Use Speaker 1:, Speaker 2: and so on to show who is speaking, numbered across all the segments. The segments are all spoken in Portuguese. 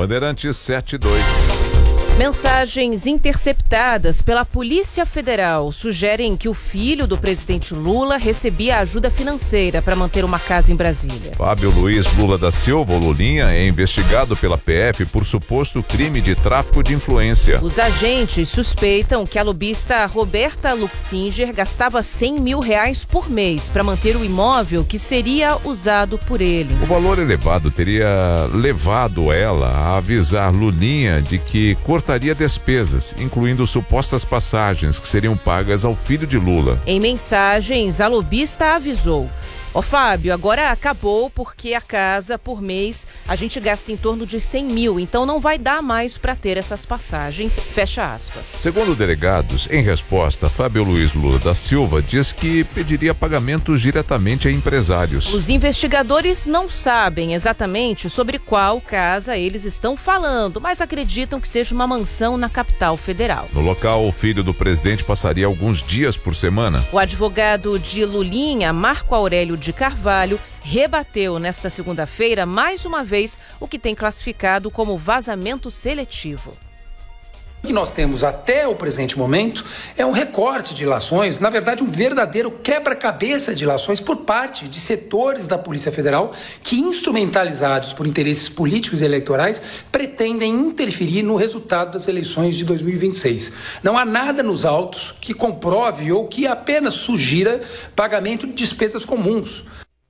Speaker 1: Bandeirantes 72.
Speaker 2: Mensagens interceptadas pela Polícia Federal sugerem que o filho do presidente Lula recebia ajuda financeira para manter uma casa em Brasília.
Speaker 1: Fábio Luiz Lula da Silva, o Lulinha, é investigado pela PF por suposto crime de tráfico de influência.
Speaker 2: Os agentes suspeitam que a lobista Roberta Luxinger gastava R$100 mil por mês para manter o imóvel que seria usado por ele.
Speaker 1: O valor elevado teria levado ela a avisar Lulinha de que cortaria despesas, incluindo supostas passagens que seriam pagas ao filho de Lula.
Speaker 2: Em mensagens, a lobista avisou: Fábio, agora acabou porque a casa, por mês, a gente gasta em torno de R$100 mil, então não vai dar mais para ter essas passagens, fecha aspas.
Speaker 1: Segundo delegados, em resposta, Fábio Luiz Lula da Silva diz que pediria pagamentos diretamente a empresários.
Speaker 2: Os investigadores não sabem exatamente sobre qual casa eles estão falando, mas acreditam que seja uma mansão na capital federal.
Speaker 1: No local, o filho do presidente passaria alguns dias por semana.
Speaker 2: O advogado de Lulinha, Marco Aurélio de Carvalho, rebateu nesta segunda-feira mais uma vez o que tem classificado como vazamento seletivo.
Speaker 3: O que nós temos até o presente momento é um recorte de ilações, na verdade um verdadeiro quebra-cabeça de ilações por parte de setores da Polícia Federal que, instrumentalizados por interesses políticos e eleitorais, pretendem interferir no resultado das eleições de 2026. Não há nada nos autos que comprove ou que apenas sugira pagamento de despesas comuns.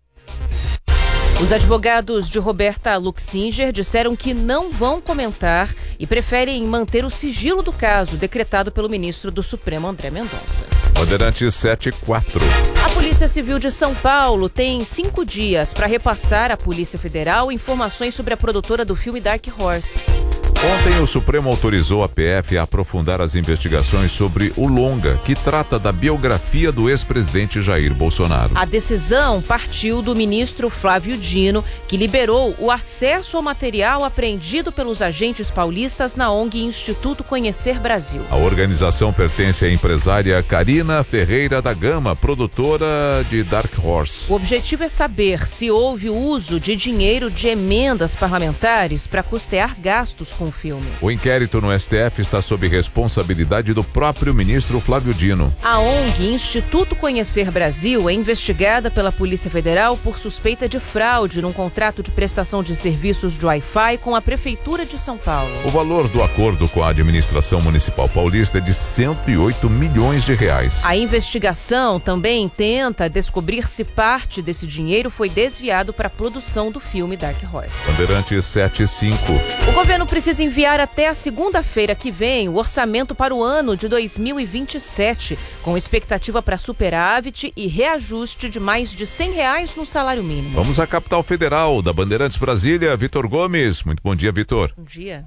Speaker 2: Os advogados de Roberta Luxinger disseram que não vão comentar e preferem manter o sigilo do caso decretado pelo ministro do Supremo, André Mendonça.
Speaker 1: Bandeirantes 74.
Speaker 2: A Polícia Civil de São Paulo tem 5 dias para repassar à Polícia Federal informações sobre a produtora do filme Dark Horse.
Speaker 1: Ontem, o Supremo autorizou a PF a aprofundar as investigações sobre o longa, que trata da biografia do ex-presidente Jair Bolsonaro.
Speaker 2: A decisão partiu do ministro Flávio Dino, que liberou o acesso ao material apreendido pelos agentes paulistas na ONG Instituto Conhecer Brasil.
Speaker 1: A organização pertence à empresária Karina Ferreira da Gama, produtora de Dark Horse.
Speaker 2: O objetivo é saber se houve o uso de dinheiro de emendas parlamentares para custear gastos com filme.
Speaker 1: O inquérito no STF está sob responsabilidade do próprio ministro Flávio Dino.
Speaker 2: A ONG Instituto Conhecer Brasil é investigada pela Polícia Federal por suspeita de fraude num contrato de prestação de serviços de Wi-Fi com a Prefeitura de São Paulo.
Speaker 1: O valor do acordo com a administração municipal paulista é de R$108 milhões.
Speaker 2: A investigação também tenta descobrir se parte desse dinheiro foi desviado para a produção do filme Dark Horse.
Speaker 1: Bandeirantes 75.
Speaker 2: O governo precisa enviar até a segunda-feira que vem o orçamento para o ano de 2027, com expectativa para superávit e reajuste de mais de R$100 no salário mínimo.
Speaker 1: Vamos à capital federal da Bandeirantes Brasília, Vitor Gomes. Muito bom dia, Vitor.
Speaker 2: Bom dia.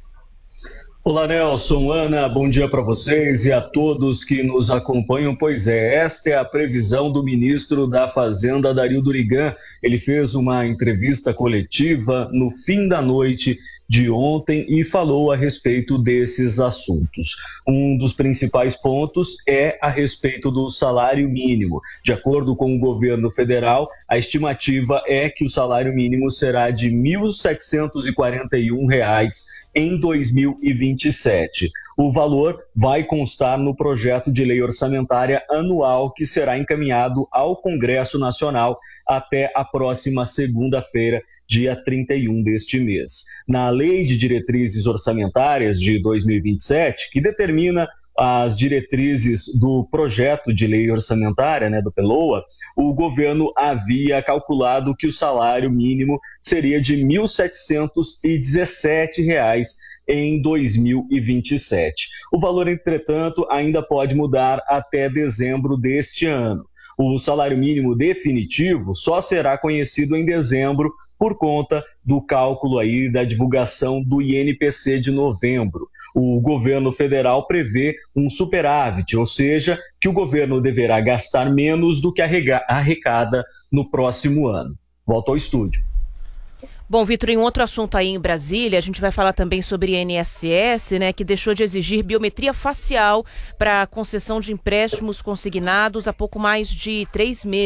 Speaker 4: Olá, Nelson, Ana, bom dia para vocês e a todos que nos acompanham. Pois é, esta é a previsão do ministro da Fazenda, Dario Durigan. Ele fez uma entrevista coletiva no fim da noite de ontem e falou a respeito desses assuntos. Um dos principais pontos é a respeito do salário mínimo. De acordo com o governo federal, a estimativa é que o salário mínimo será de R$ 1.741 em 2027. O valor vai constar no projeto de lei orçamentária anual que será encaminhado ao Congresso Nacional até a próxima segunda-feira, dia 31 deste mês. Na Lei de Diretrizes Orçamentárias de 2027, que determina as diretrizes do projeto de lei orçamentária, do PLOA, o governo havia calculado que o salário mínimo seria de R$ 1.717 em 2027. O valor, entretanto, ainda pode mudar até dezembro deste ano. O salário mínimo definitivo só será conhecido em dezembro por conta do cálculo aí da divulgação do INPC de novembro. O governo federal prevê um superávit, ou seja, que o governo deverá gastar menos do que arrecada no próximo ano. Volto ao estúdio.
Speaker 2: Bom, Vitor, em outro assunto aí em Brasília, a gente vai falar também sobre INSS, que deixou de exigir biometria facial para concessão de empréstimos consignados há pouco mais de 3 meses.